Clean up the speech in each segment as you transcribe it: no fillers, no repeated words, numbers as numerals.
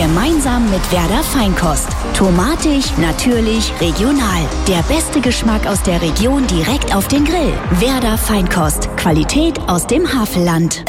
Gemeinsam mit Werder Feinkost. Tomatig, natürlich, regional. Der beste Geschmack aus der Region direkt auf den Grill. Werder Feinkost. Qualität aus dem Havelland.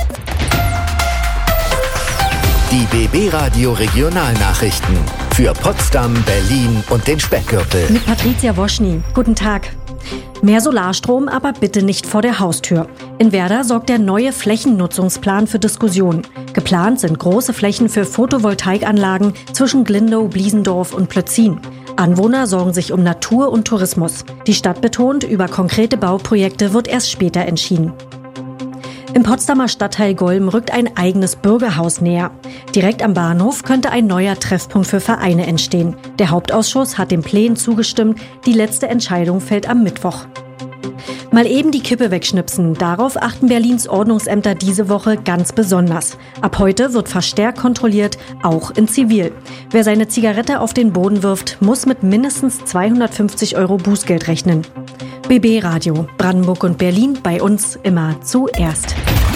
Die BB Radio Regionalnachrichten für Potsdam, Berlin und den Speckgürtel. Mit Patricia Woschny. Guten Tag. Mehr Solarstrom, aber bitte nicht vor der Haustür. In Werder sorgt der neue Flächennutzungsplan für Diskussionen. Geplant sind große Flächen für Photovoltaikanlagen zwischen Glindow, Bliesendorf und Plötzin. Anwohner sorgen sich um Natur und Tourismus. Die Stadt betont, über konkrete Bauprojekte wird erst später entschieden. Im Potsdamer Stadtteil Golm rückt ein eigenes Bürgerhaus näher. Direkt am Bahnhof könnte ein neuer Treffpunkt für Vereine entstehen. Der Hauptausschuss hat den Plänen zugestimmt. Die letzte Entscheidung fällt am Mittwoch. Mal eben die Kippe wegschnipsen. Darauf achten Berlins Ordnungsämter diese Woche ganz besonders. Ab heute wird verstärkt kontrolliert, auch in Zivil. Wer seine Zigarette auf den Boden wirft, muss mit mindestens 250 € Bußgeld rechnen. BB Radio, Brandenburg und Berlin, bei uns immer zuerst.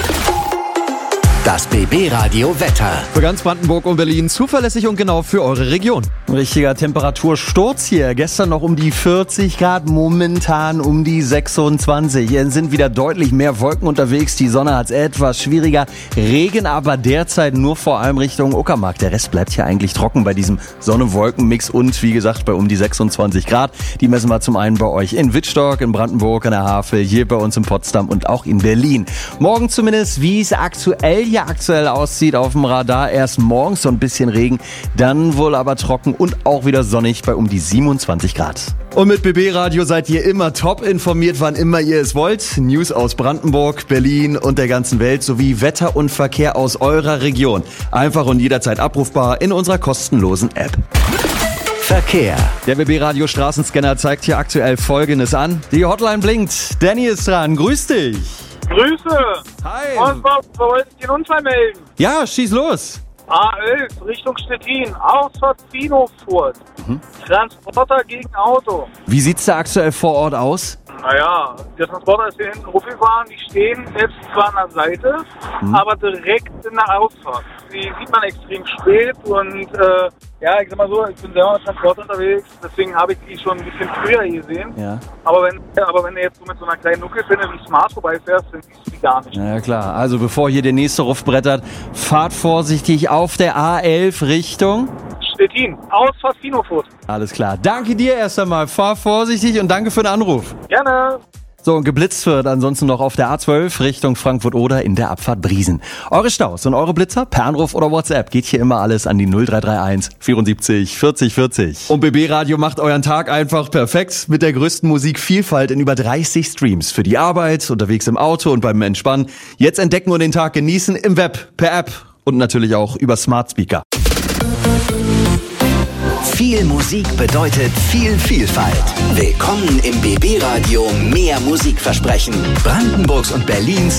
Das BB Radio Wetter. Für ganz Brandenburg und Berlin zuverlässig und genau für eure Region. Ein richtiger Temperatursturz hier. Gestern noch um die 40 Grad, momentan um die 26. Hier sind wieder deutlich mehr Wolken unterwegs. Die Sonne hat es etwas schwieriger. Regen aber derzeit nur vor allem Richtung Uckermark. Der Rest bleibt hier eigentlich trocken bei diesem Sonne-Wolken-Mix und wie gesagt bei um die 26 Grad. Die messen wir zum einen bei euch in Wittstock, in Brandenburg, in der Havel, hier bei uns in Potsdam und auch in Berlin. Morgen zumindest, wie es aktuell aussieht auf dem Radar, erst morgens so ein bisschen Regen, dann wohl aber trocken und auch wieder sonnig bei um die 27 Grad. Und mit BB Radio seid ihr immer top informiert, wann immer ihr es wollt. News aus Brandenburg, Berlin und der ganzen Welt sowie Wetter und Verkehr aus eurer Region. Einfach und jederzeit abrufbar in unserer kostenlosen App. Verkehr. Der BB Radio Straßenscanner zeigt hier aktuell Folgendes an. Die Hotline blinkt. Danny ist dran. Grüß dich. Grüße! Hi! Und wollte ich den Unfall melden? Ja, schieß los! A11 Richtung Stettin, Ausfahrt Friedhofsfurt. Transporter gegen Auto. Wie sieht's da aktuell vor Ort aus? Naja, der Transporter ist hier hinten hochgefahren, die stehen jetzt zwar an der Seite, aber direkt in der Ausfahrt. Die sieht man extrem spät und ja, ich sag mal so, ich bin selber mit Transport unterwegs, deswegen habe ich die schon ein bisschen früher gesehen. Ja. Aber wenn du jetzt so mit so einer kleinen Nuckelpinne wie Smart vorbeifährst, dann siehst du die gar nicht. Ja klar, also bevor hier der nächste Ruf brettert, fahrt vorsichtig auf der A11 Richtung Stettin, Ausfahrt Finofurt. Alles klar, danke dir erst einmal, fahr vorsichtig und danke für den Anruf. Gerne. So, und geblitzt wird ansonsten noch auf der A12 Richtung Frankfurt-Oder in der Abfahrt Briesen. Eure Staus und eure Blitzer per Anruf oder WhatsApp geht hier immer alles an die 0331 74 40 40. Und BB Radio macht euren Tag einfach perfekt mit der größten Musikvielfalt in über 30 Streams. Für die Arbeit, unterwegs im Auto und beim Entspannen. Jetzt entdecken und den Tag genießen im Web, per App und natürlich auch über Smart Speaker. Viel Musik bedeutet viel Vielfalt. Willkommen im BB Radio Mehr Musikversprechen. Brandenburgs und Berlins